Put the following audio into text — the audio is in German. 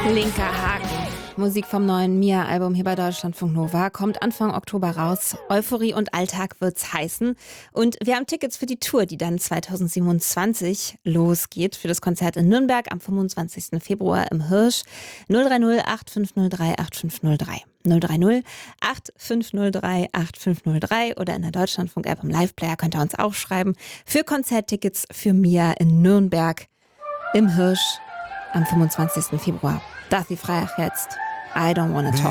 Linker Haken. Musik vom neuen Mia-Album hier bei Deutschlandfunk Nova kommt Anfang Oktober raus. Euphorie und Alltag wird's heißen. Und wir haben Tickets für die Tour, die dann 2027 losgeht. Für das Konzert in Nürnberg am 25. Februar im Hirsch. 030 8503 8503. 030 8503 8503 oder in der Deutschlandfunk-App im Live-Player könnt ihr uns auch schreiben. Für Konzerttickets für Mia in Nürnberg im Hirsch am 25. Februar. Dathi Freyach jetzt. I don't wanna talk.